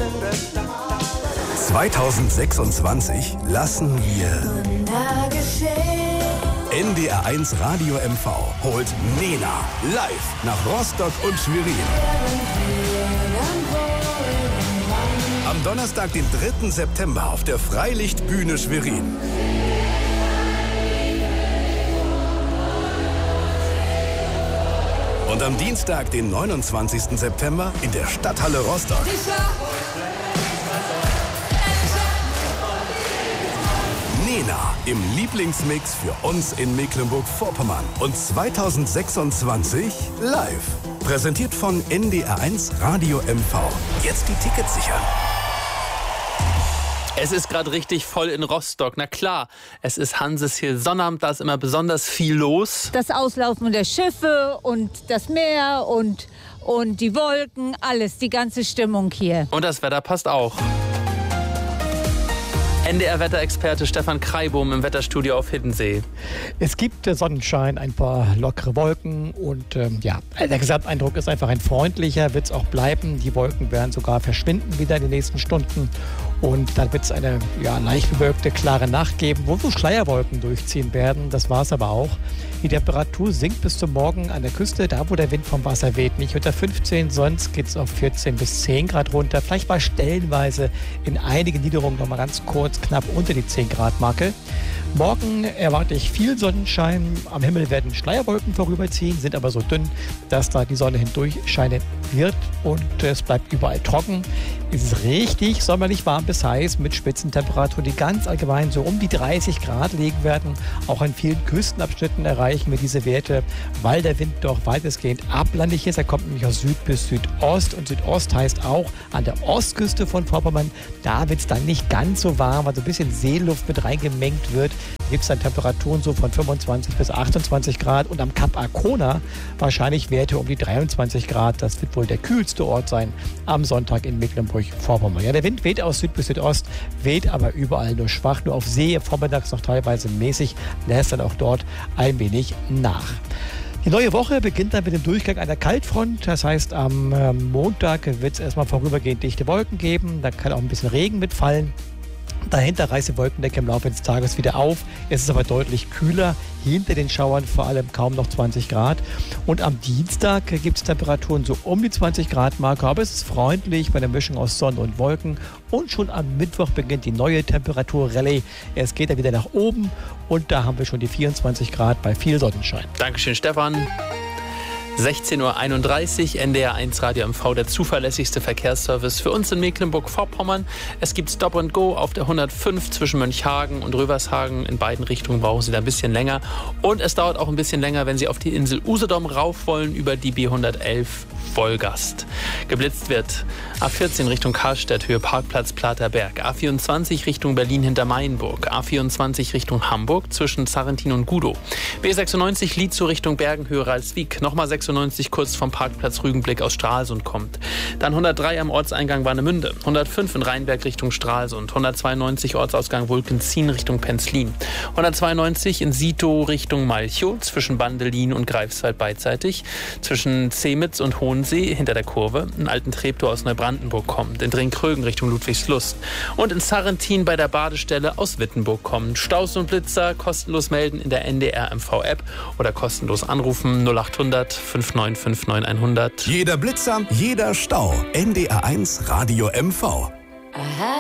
2026 lassen wir NDR1 Radio MV holt Nena live nach Rostock und Schwerin. Am Donnerstag, den 3. September auf der Freilichtbühne Schwerin. Und am Dienstag, den 29. September in der Stadthalle Rostock. Nena im Lieblingsmix für uns in Mecklenburg-Vorpommern. Und 2026 live. Präsentiert von NDR1 Radio MV. Jetzt die Tickets sichern. Es ist gerade richtig voll in Rostock. Na klar, es ist Hanses hier Sonnabend, da ist immer besonders viel los. Das Auslaufen der Schiffe und das Meer und die Wolken, alles, die ganze Stimmung hier. Und das Wetter passt auch. NDR-Wetterexperte Stefan Kreibohm im Wetterstudio auf Hiddensee. Es gibt Sonnenschein, ein paar lockere Wolken und der Gesamteindruck ist einfach ein freundlicher, wird es auch bleiben. Die Wolken werden sogar verschwinden wieder in den nächsten Stunden und dann wird es eine leicht bewölkte, klare Nacht geben, wo so Schleierwolken durchziehen werden. Das war es aber auch. Die Temperatur sinkt bis zum Morgen an der Küste, da wo der Wind vom Wasser weht, nicht unter 15, sonst geht es auf 14 bis 10 Grad runter. Vielleicht mal stellenweise in einigen Niederungen noch mal ganz kurz knapp unter die 10 Grad Marke. Morgen erwarte ich viel Sonnenschein. Am Himmel werden Schleierwolken vorüberziehen, sind aber so dünn, dass da die Sonne hindurch scheinen wird und es bleibt überall trocken. Es ist richtig sommerlich warm bis heiß mit Spitzentemperaturen, die ganz allgemein so um die 30 Grad liegen werden. Auch in vielen Küstenabschnitten erreichen wir diese Werte, weil der Wind doch weitestgehend ablandig ist. Er kommt nämlich aus Süd bis Südost und Südost heißt auch an der Ostküste von Vorpommern. Da wird es dann nicht ganz so warm, weil so ein bisschen Seeluft mit reingemengt wird. Da gibt es dann Temperaturen so von 25 bis 28 Grad und am Kap Arkona wahrscheinlich Werte um die 23 Grad. Das wird wohl der kühlste Ort sein am Sonntag in Mecklenburg-Vorpommern. Ja, der Wind weht aus Süd bis Südost, weht aber überall nur schwach, nur auf See vormittags noch teilweise mäßig, lässt dann auch dort ein wenig nach. Die neue Woche beginnt dann mit dem Durchgang einer Kaltfront. Das heißt, am Montag wird es erstmal vorübergehend dichte Wolken geben. Da kann auch ein bisschen Regen mitfallen. Dahinter reißt die Wolkendecke im Laufe des Tages wieder auf. Es ist aber deutlich kühler. Hinter den Schauern vor allem kaum noch 20 Grad. Und am Dienstag gibt es Temperaturen so um die 20 Grad Marke. Aber es ist freundlich bei einer Mischung aus Sonne und Wolken. Und schon am Mittwoch beginnt die neue Temperaturrallye. Es geht dann wieder nach oben. Und da haben wir schon die 24 Grad bei viel Sonnenschein. Dankeschön, Stefan. 16.31 Uhr, NDR1 Radio MV, der zuverlässigste Verkehrsservice für uns in Mecklenburg-Vorpommern. Es gibt Stop and Go auf der 105 zwischen Mönchhagen und Rövershagen. In beiden Richtungen brauchen Sie da ein bisschen länger. Und es dauert auch ein bisschen länger, wenn Sie auf die Insel Usedom rauf wollen, über die B111 Wolgast. Geblitzt wird A14 Richtung Karlstedt, Höhe Parkplatz Platerberg. A24 Richtung Berlin hinter Mainburg. A24 Richtung Hamburg zwischen Zarrentin und Gudow. B96 Lietzow Richtung Bergen, Höhe Ralswiek. Nochmal 96 kurz vom Parkplatz Rügenblick aus Stralsund kommt. Dann 103 am Ortseingang Warnemünde. 105 in Rheinberg Richtung Stralsund. 192 Ortsausgang Wulkenzien Richtung Penzlin. 192 in Sito Richtung Malchow zwischen Bandelin und Greifswald beidseitig. Zwischen Zemitz und Hohensee hinter der Kurve. In Altentreptow aus Neubrandenburg kommt. In Dringkrögen Richtung Ludwigslust. Und in Zarrentin bei der Badestelle aus Wittenburg kommen. Staus und Blitzer kostenlos melden in der NDR MV App oder kostenlos anrufen 0800 5959 100. Jeder Blitzer, jeder Stau. NDR1 Radio MV.